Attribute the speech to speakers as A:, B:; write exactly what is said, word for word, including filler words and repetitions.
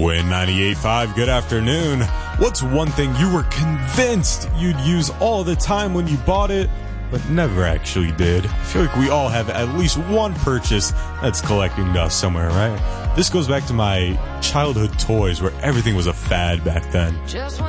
A: Win ninety-eight point five, good afternoon. What's one thing you were convinced you'd use all the time when you bought it, but never actually did? I feel like we all have at least one purchase that's collecting dust somewhere, right? This goes back to my childhood toys where everything was a fad back then.